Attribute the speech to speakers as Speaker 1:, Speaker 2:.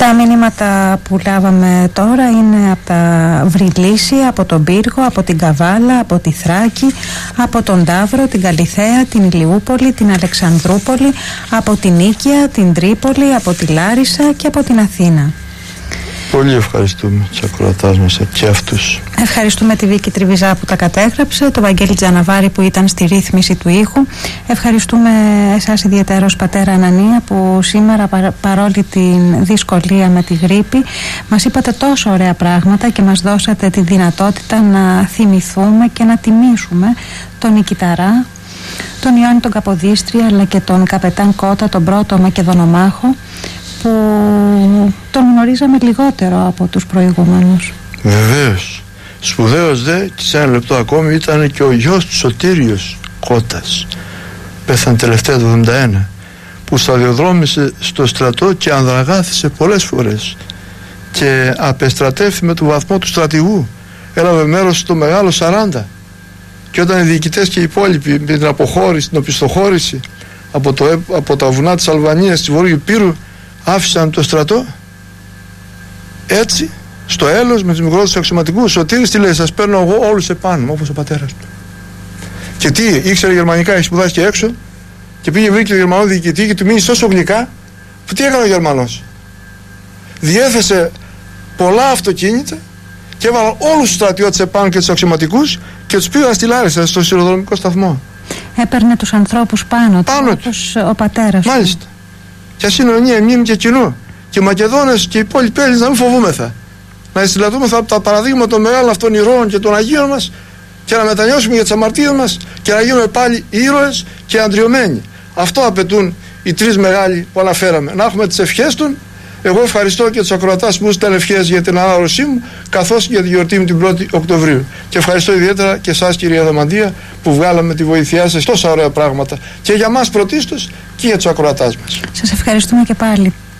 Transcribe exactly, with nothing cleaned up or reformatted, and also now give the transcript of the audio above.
Speaker 1: Τα μηνύματα που λάβαμε τώρα είναι από τα Βρυλίσι, από τον Πύργο, από την Καβάλα, από τη Θράκη, από τον Ταύρο, την Καλιθέα, την Ηλιούπολη, την Αλεξανδρούπολη, από την Νίκαια, την Τρίπολη, από τη Λάρισα και από την Αθήνα.
Speaker 2: Πολύ ευχαριστούμε τους ακροατάς μας και αυτούς.
Speaker 1: Ευχαριστούμε τη Βίκη Τριβιζά που τα κατέγραψε, τον Βαγγέλη Τζαναβάρη που ήταν στη ρύθμιση του ήχου. Ευχαριστούμε εσάς ιδιαίτερος πατέρα Ανανία που σήμερα παρά, παρόλη την δυσκολία με τη γρίπη μας είπατε τόσο ωραία πράγματα και μας δώσατε τη δυνατότητα να θυμηθούμε και να τιμήσουμε τον Νικηταρά, τον Ιόνι τον Καποδίστρια αλλά και τον Καπετάν Κώτα, τον πρώτο Μακεδονομάχο, που τον γνωρίζαμε λιγότερο από τους προηγούμενους.
Speaker 2: Βεβαίως. Σπουδαίος δε, και σε ένα λεπτό ακόμη, ήταν και ο γιος του Σωτήριος Κώτας. Πέθανε τελευταία το εβδομήντα ένα, που σταδιοδρόμησε στο στρατό και ανδραγάθησε πολλές φορές και απεστρατεύθη με το βαθμό του στρατηγού. Έλαβε μέρος στο μεγάλο σαράντα, και όταν οι διοικητές και οι υπόλοιποι με την αποχώρηση, την οπισθοχώρηση από, το, από τα βουνά της Αλβανίας, της Βόρειου Πύρου, άφησαν το στρατό. Έτσι, στο έλος με τους μικρότερους αξιωματικούς, ο Σωτήρης τι λέει? Σας παίρνω εγώ όλους επάνω μου, όπως ο πατέρας του. Και τι, ήξερε γερμανικά, έχει σπουδάσει και έξω, και πήγε βρήκε το Γερμανό διοικητή και του μείνει τόσο γλυκά, που τι έκανε ο Γερμανός? Διέθεσε πολλά αυτοκίνητα και έβαλαν όλους τους στρατιώτες επάνω και τους αξιωματικούς και τους πήγαν στη Λάρισα, στο σιδηροδρομικό σταθμό.
Speaker 1: Έπαιρνε τους ανθρώπους πάνω,
Speaker 2: πάνω
Speaker 1: του, όπως ο πατέρας.
Speaker 2: Μάλιστα. Και ασυνωνία, μνήμη και κοινού. Και οι Μακεδόνες και οι υπόλοιποι Έλληνες να μην φοβούμεθα. Να εισλατούμεθα από τα παραδείγματα των μεγάλων αυτών ηρώων και των Αγίων μας και να μετανιώσουμε για τις αμαρτίες μας και να γίνουμε πάλι ήρωες και αντριωμένοι. Αυτό απαιτούν οι τρεις μεγάλοι που αναφέραμε. Να έχουμε τις ευχές των. Εγώ ευχαριστώ και τους ακροατάς που έστειλαν ευχές για την ανάρρωσή μου, καθώς και για τη γιορτή μου την πρώτη Οκτωβρίου. Και ευχαριστώ ιδιαίτερα και εσάς, κυρία Δαμαντία, που βγάλαμε τη βοήθειά σας τόσα ωραία πράγματα. Και για μας πρωτίστως και για τους ακροατάς μας.
Speaker 1: Σας ευχαριστούμε και πάλι.